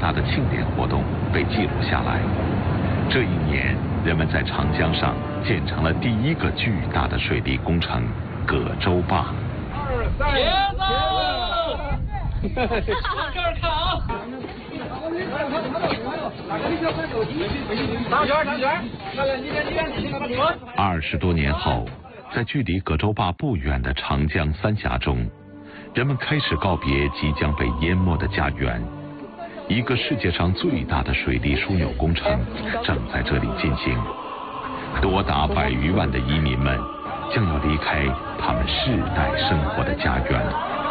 大的庆典活动被记录下来。这一年，人们在长江上建成了第一个巨大的水利工程——葛洲坝。 茄子，往这儿看啊！上圈 ！20多年后，在距离葛洲坝不远的长江三峡中，人们开始告别即将被淹没的家园。一个世界上最大的水利枢纽工程正在这里进行，多达100余万的移民们将要离开他们世代生活的家园。